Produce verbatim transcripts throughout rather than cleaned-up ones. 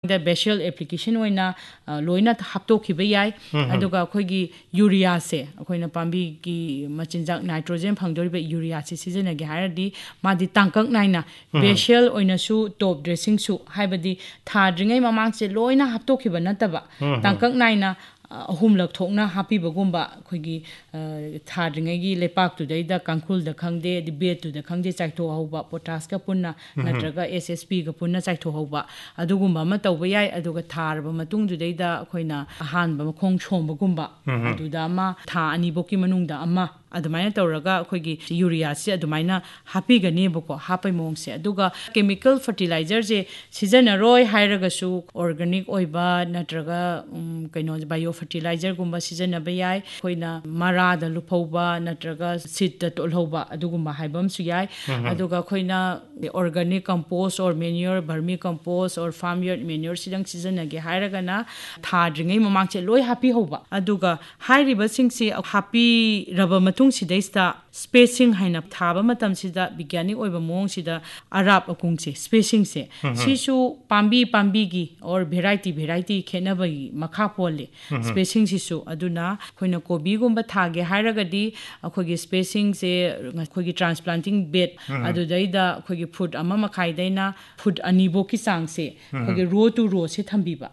ꯕꯦꯁꯤꯌꯦꯜ application ꯑꯣꯏꯅ ꯂꯣꯏꯅ ꯍꯥꯞꯇꯣꯛꯈꯤꯕ ꯌꯥꯏ ꯑꯗꯨꯒ ꯑꯩꯈꯣꯏꯒꯤ ꯌꯨꯔꯤꯌꯥꯁꯦ ꯑꯩꯈꯣꯏꯅ ꯄꯥꯝꯕꯤꯒꯤ ꯃꯆꯤꯟꯖꯥꯛ ꯅꯥꯏꯇ꯭ꯔꯣꯖꯦꯟ ꯐꯪꯗꯣꯔꯤꯕ ꯌꯨꯔꯤꯌꯥꯁꯦ ꯁꯤꯖꯤꯟꯅꯒꯦ ꯍꯥꯏꯔꯗꯤ ꯃꯥꯗꯤ ꯇꯥꯡꯀꯛ ꯅꯥꯏꯅ ꯕꯦꯁꯤꯌꯦꯜ ꯑꯣꯏꯅꯁꯨ ꯇꯣꯞ ꯗ꯭ꯔꯦꯁꯤꯡꯁꯨ ꯍꯥꯏꯕꯗꯤ ꯊꯥꯗ꯭ꯔꯤꯉꯩ ꯃꯃꯥꯡꯁꯦ ꯂꯣꯏꯅ ꯍꯥꯞꯇꯣꯛꯈꯤꯕ ꯅꯠꯇꯕ ꯇꯥꯡꯀꯛ ꯅꯥꯏꯅ ꯑꯍꯨꯝꯂꯛ ꯊꯣꯛꯅ ꯍꯥꯞꯄꯤꯕꯒꯨꯝꯕ ꯑꯩꯈꯣꯏꯒꯤ ꯊꯥꯗ꯭ꯔꯤꯉꯩꯒꯤ ꯂꯩꯄꯥꯛꯇꯨꯗꯩꯗ ꯀꯥꯡꯈꯨꯜꯗ ꯈꯪꯗꯦ ꯑꯗꯩ ꯕꯦꯗꯇꯨꯗ ꯈꯪꯗꯦ ꯆꯥꯏꯊꯣꯛꯍꯧꯕ ꯄꯣꯇꯥꯁꯀ ꯄꯨꯟꯅ ꯅꯠꯇ꯭ꯔꯒ ꯑꯦꯁ ꯑꯦꯁ ꯄꯤꯒ ꯄꯨꯟꯅ ꯆꯥꯏꯊꯣꯛꯍꯧꯕ ꯑꯗꯨꯒꯨꯝꯕ ꯑꯃ ꯇꯧꯕ ꯌꯥꯏ ꯑꯗꯨꯒ ꯊꯥꯔꯕ ꯃꯇꯨꯡꯗꯨꯗꯩꯗ ꯑꯩꯈꯣꯏꯅ ꯑꯍꯥꯟꯕ ꯃꯈꯣꯡ ꯁꯣꯝꯕꯒꯨꯝꯕ ꯑꯗꯨꯗ ꯑꯃ ꯊꯥ ꯑꯅꯤꯐꯧꯀꯤ ꯃꯅꯨꯡꯗ ꯑꯃ ꯑꯗꯨꯃꯥꯏꯅ ꯇꯧꯔꯒ ꯑꯩꯈꯣꯏꯒꯤ ꯌꯨꯔꯤꯌꯥꯁꯦ ꯑꯗꯨꯃꯥꯏꯅ ꯍꯥꯞꯄꯤꯒꯅꯦꯕꯀꯣ ꯍꯥꯞꯄꯩ ꯃꯑꯣꯡꯁꯦ ꯑꯗꯨꯒ ꯀꯦꯃꯤꯀꯦꯜ ꯐꯔꯇꯤꯂꯥꯏꯖꯔꯁꯦ ꯁꯤꯖꯤꯟꯅꯔꯣꯏ ꯍꯥꯏꯔꯒꯁꯨ ꯑꯣꯔꯒꯥꯅꯤꯛ ꯑꯣꯏꯕ ꯅꯠꯇ꯭ꯔꯒ ꯀꯩꯅꯣ ꯕꯥꯏꯑꯣ ꯐꯔꯇꯤꯂꯥꯏꯖꯔꯒꯨꯝꯕ ꯁꯤꯖꯤꯟꯅꯕ ꯌꯥꯏ ꯑꯩꯈꯣꯏꯅ ꯃꯔꯥꯗ ꯂꯨꯞꯍꯧꯕ ꯅꯠꯇ꯭ꯔꯒ ꯁꯤꯠꯇ ꯇꯣꯠꯍꯧꯕ ꯑꯗꯨꯒꯨꯝꯕ ꯍꯥꯏꯕ ꯑꯃꯁꯨ ꯌꯥꯏ ꯑꯗꯨꯒ ꯑꯩꯈꯣꯏꯅ organic compost or manure ꯚꯔꯃꯤ compost or farm ꯌꯔꯗ ꯃꯦꯅ꯭ꯌꯣꯔꯁꯤꯗꯪ ꯁꯤꯖꯤꯟꯅꯒꯦ ꯍꯥꯏꯔꯒꯅ ꯊꯥꯗ꯭ꯔꯤꯉꯩ ꯃꯃꯥꯡꯁꯦ ꯂꯣꯏ ꯍꯥꯞꯄꯤꯍꯧꯕ ꯑꯗꯨꯒ ꯍꯥꯏꯔꯤꯕꯁꯤꯡꯁꯤ ꯍꯥꯞꯄꯤꯔꯕ ꯃꯇꯨꯡꯁꯤꯗꯩꯁꯤꯗ ꯁ꯭ꯄꯦꯁꯤꯡ ꯍꯥꯏꯅ ꯊꯥꯕ ꯃꯇꯝꯁꯤꯗ ꯕꯤꯒ꯭ꯌꯥꯅꯤꯛ ꯑꯣꯏꯕ ꯃꯑꯣꯡꯁꯤꯗ ꯑꯔꯥꯞ ꯑꯀꯨꯡꯁꯦ ꯁ꯭ꯄꯦꯁꯤꯡꯁꯦ ꯁꯤꯁꯨ ꯄꯥꯝꯕꯤ ꯄꯥꯝꯕꯤꯒꯤ ꯑꯣꯔ ꯚꯦꯔꯥꯏꯇꯤ ꯚꯦꯔꯥꯏꯇꯤ ꯈꯦꯠꯅꯕꯒꯤ ꯃꯈꯥ ꯄꯣꯜꯂꯤ ꯁ꯭ꯄꯦꯁꯤꯡꯁꯤꯁꯨ ꯑꯗꯨꯅ ꯑꯩꯈꯣꯏꯅ ꯀꯣꯕꯤꯒꯨꯝꯕ ꯊꯥꯒꯦ ꯍꯥꯏꯔꯒꯗꯤ ꯑꯩꯈꯣꯏꯒꯤ ꯁ꯭ꯄꯦꯁꯤꯡꯁꯦ ꯑꯩꯈꯣꯏꯒꯤ ꯇ꯭ꯔꯥꯟꯁꯄ꯭ꯂꯥꯟꯇꯤꯡ ꯕꯦꯗ ꯑꯗꯨꯗꯩꯗ ꯑꯩꯈꯣꯏꯒꯤ ꯐꯨꯠ ꯑꯃ ꯃꯈꯥꯏꯗꯩꯅ ꯐꯨꯠ ꯑꯅꯤꯐꯧꯀꯤ ꯆꯥꯡꯁꯦ ꯑꯩꯈꯣꯏꯒꯤ ꯔꯣ ꯇꯨ ꯔꯣꯁꯦ ꯊꯝꯕꯤꯕ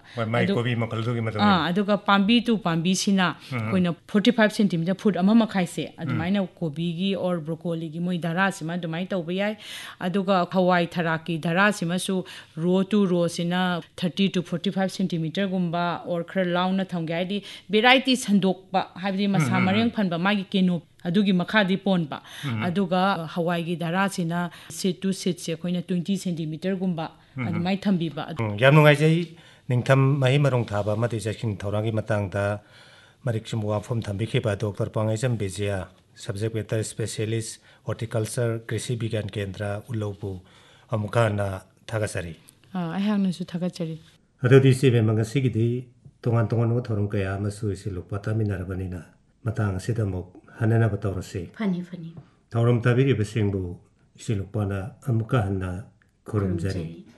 ꯑꯗꯨꯒ ꯄꯥꯝꯕꯤ ꯇꯨ ꯄꯥꯝꯕꯤꯁꯤꯅ ꯑꯩꯈꯣꯏꯅ ꯐꯣꯔꯇꯤ ꯐꯥꯏꯚ ꯁꯦꯟꯇꯤꯃꯤꯇꯔ ꯐꯨꯠ ꯑꯃ ꯃꯈꯥꯏꯁꯦ ꯑꯗꯨꯃꯥꯏꯅ ꯀꯣꯕꯤꯒꯤ ꯑꯣꯔ ꯕ꯭ꯔꯣꯀꯣꯂꯤꯒꯤ ꯃꯣꯏ ꯙꯔꯥꯁꯤꯃ ꯑꯗꯨꯃꯥꯏꯅ ꯇꯧꯕ ꯌꯥꯏ ꯑꯗꯨꯒ ꯍꯋꯥꯏ ꯊꯔꯥꯛꯀꯤ ꯙꯔꯥꯁꯤꯃꯁꯨ ꯔꯣ two ꯔꯣꯁꯤꯅ thirty two forty five ꯁꯦꯟꯇꯤꯃꯤꯇꯔꯒꯨꯝꯕ or ꯈꯔ ꯂꯥꯎꯅ ꯊꯝꯒꯦ ꯍꯥꯏꯗꯤ ꯚꯦꯔꯥꯏꯇꯤ ꯁꯟꯗꯣꯛꯄ ꯍꯥꯏꯕꯗꯤ ꯃꯁꯥ ꯃꯔꯦꯡ ꯐꯟꯕ ꯃꯥꯒꯤ ꯀꯦꯅꯣ ꯑꯗꯨꯒꯤ ꯃꯈꯥꯗꯤ ꯄꯣꯟꯕ ꯑꯗꯨꯒ ꯍꯋꯥꯏꯒꯤ ꯙꯔꯥꯁꯤꯅ ꯁꯤꯠ ꯇꯨ ꯁꯤꯠꯁꯦ ꯑꯩꯈꯣꯏꯅ ꯇ꯭ꯋꯦꯟꯇꯤ ꯁꯦꯟꯇꯤꯃꯤꯇꯔꯒꯨꯝꯕ ꯑꯗꯨꯃꯥꯏꯅ ꯊꯝꯕꯤꯕ ꯌꯥꯝ ꯅꯨꯡꯉꯥꯏꯖꯩ ꯅꯤꯡꯊꯝ ꯃꯍꯩ ꯃꯔꯣꯡ ꯊꯥꯕ ꯑꯃꯗꯤ ꯆꯦꯛꯁꯤꯟ ꯊꯧꯔꯥꯡꯒꯤ ꯃꯇꯥꯡꯗ ꯃꯔꯤꯛ ꯆꯨꯝꯕ ꯋꯥꯐꯝ ꯊꯝꯕꯤꯈꯤꯕ doctor ꯄꯥꯡꯒꯩꯖꯝ Bijay subject matter specialist horticulture ꯀ꯭ꯔꯤꯁꯤ ꯕꯤꯒ꯭ꯌꯥꯟ ꯀꯦꯟꯗ꯭ꯔ ꯎꯂꯧꯕꯨ ꯑꯃꯨꯛꯀ ꯍꯟꯅ ꯊꯥꯒꯠꯆꯔꯤ ꯑꯩꯍꯥꯛꯅꯁꯨ ꯊꯥꯒꯠꯆꯔꯤ ꯑꯗꯨꯗꯤ ꯏꯆꯦꯕꯦꯝꯃ ꯉꯁꯤꯒꯤꯗꯤ ꯇꯣꯉꯥꯟ ꯇꯣꯉꯥꯟꯕ ꯊꯧꯔꯝ ꯀꯌꯥ ꯑꯃꯁꯨ ꯏꯁꯤꯜꯂꯨꯄ ꯇꯥꯃꯤꯟꯅꯔꯕꯅꯤꯅ ꯃꯇꯥꯡ ꯑꯁꯤꯗ ꯑꯃꯨꯛ ꯍꯟꯅꯅꯕ ꯇꯧꯔꯁꯤ ꯐꯅꯤ ꯐꯅꯤ ꯊꯧꯔꯝ ꯇꯥꯕꯤꯔꯤꯕꯁꯤꯡꯕꯨ ꯏꯆꯦꯂꯨꯄꯥꯅ ꯑꯃꯨꯛꯀ ꯍꯟꯅ ꯈꯨꯔꯨꯝꯖꯔꯤ